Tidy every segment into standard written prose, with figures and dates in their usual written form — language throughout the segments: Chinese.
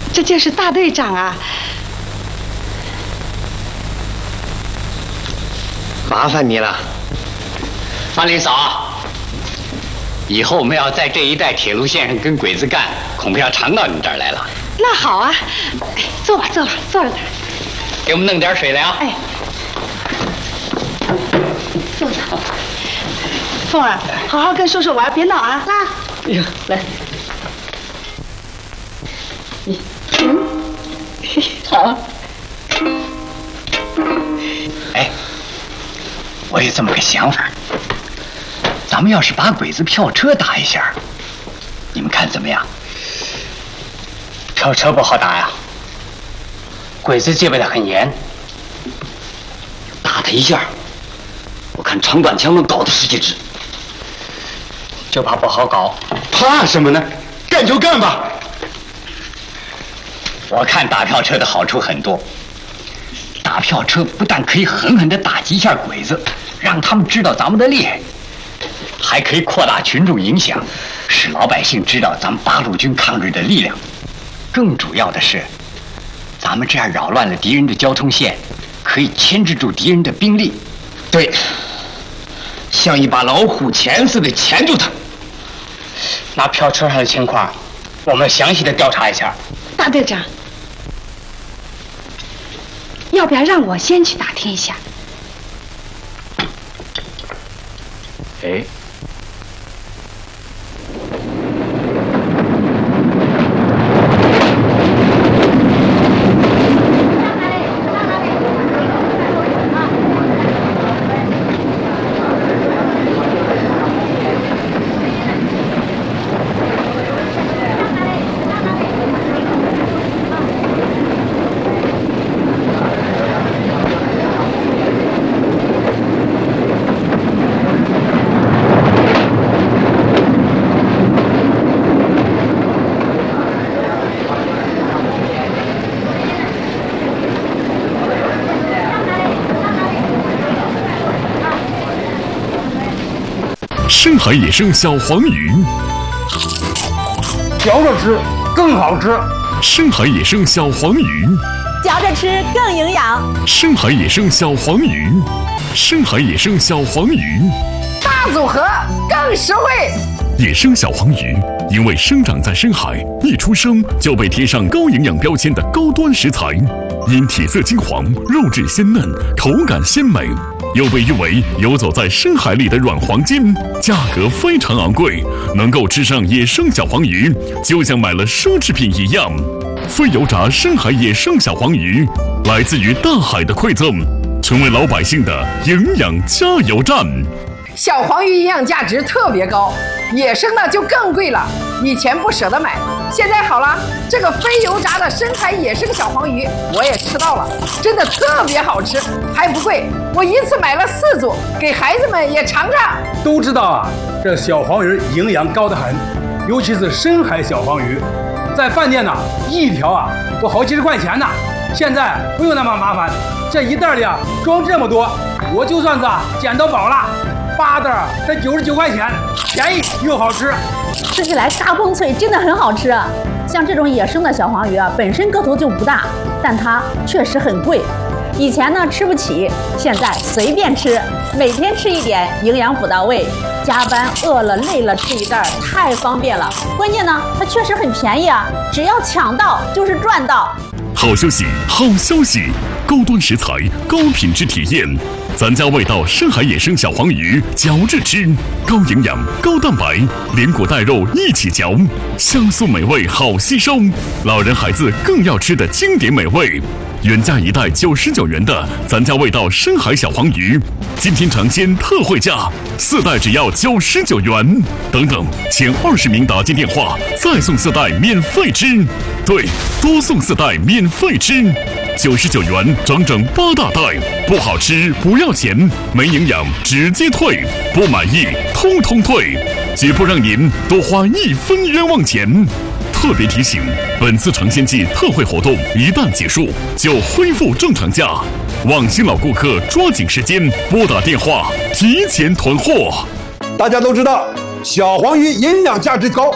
这就是大队长啊！ 麻烦你了， 方林嫂。以后我们要在这一带铁路线上跟鬼子干，恐怕要常到你这儿来了。 那好啊，哎，坐吧，坐吧，坐着。 给我们弄点水来啊！ 哎，坐着。凤儿，好好跟叔叔玩，别闹啊！ 哎呀，来， 你，好。 哎，我有这么个想法，咱们要是把鬼子票车打一下，你们看怎么样？票车不好打呀，鬼子戒备得很严。 打他一下，我看长短枪能搞得10几支。 就怕不好搞。 怕什么呢？干就干吧。 我看打票车的好处很多。打票车不但可以狠狠地打击一下鬼子，让他们知道咱们的厉害，还可以扩大群众影响，使老百姓知道咱们八路军抗日的力量。更主要的是，咱们这样扰乱了敌人的交通线，可以牵制住敌人的兵力。 对，像一把老虎钳似的钳住他。 那票车上的情况，我们详细的调查一下。 大队长，要不要让我先去打听一下？ 哎。 深海野生小黄鱼， 嚼着吃更好吃。 深海野生小黄鱼， 嚼着吃更营养。 深海野生小黄鱼，深海野生小黄鱼， 大组合更实惠。 野生小黄鱼因为生长在深海，一出生就被贴上高营养标签的高端食材，因体色金黄、肉质鲜嫩、口感鲜美，又被誉为游走在深海里的软黄金，价格非常昂贵，能够吃上野生小黄鱼，就像买了奢侈品一样。非油炸深海野生小黄鱼，来自于大海的馈赠，成为老百姓的营养加油站。 小黄鱼营养价值特别高，野生的就更贵了。以前不舍得买，现在好了，这个非油炸的深海野生小黄鱼我也吃到了，真的特别好吃，还不贵。我一次买了4组，给孩子们也尝尝。 都知道啊，这小黄鱼营养高得很，尤其是深海小黄鱼，在饭店呢一条啊都好几十块钱呢。现在不用那么麻烦，这一袋里啊装这么多，我就算是捡到宝了。8袋才99块钱，便宜又好吃， 吃起来沙崩脆，真的很好吃。像这种野生的小黄鱼啊，本身个头就不大，但它确实很贵。以前呢吃不起，现在随便吃，每天吃一点，营养补到位。加班饿了累了吃一袋，太方便了。关键呢，它确实很便宜啊，只要抢到就是赚到。 好消息，好消息！高端食材，高品质体验。咱家味道深海野生小黄鱼，嚼着吃，高营养、高蛋白，连骨带肉一起嚼，香酥美味，好吸收。老人孩子更要吃的经典美味。原价1袋99元的咱家味道深海小黄鱼，今天尝鲜特惠价，4袋只要99元。等等，前20名打进电话，再送4袋免费吃。对，多送4袋免费吃。99元，整整8大袋，不好吃不要钱，没营养直接退，不满意通通退，绝不让您多花1分冤枉钱。特别提醒，本次尝鲜季特惠活动一旦结束，就恢复正常价，望新老顾客抓紧时间拨打电话提前囤货。 大家都知道，小黄鱼营养价值高，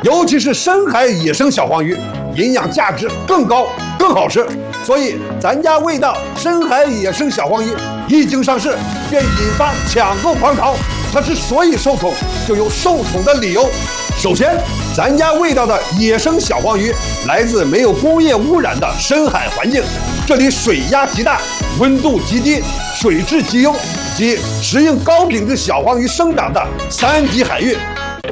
尤其是深海野生小黄鱼，营养价值更高，更好吃。所以咱家味道深海野生小黄鱼一经上市，便引发抢购狂潮。它之所以受宠，就有受宠的理由。首先，咱家味道的野生小黄鱼来自没有工业污染的深海环境，这里水压极大，温度极低，水质极优，及适应高品质小黄鱼生长的3级海域。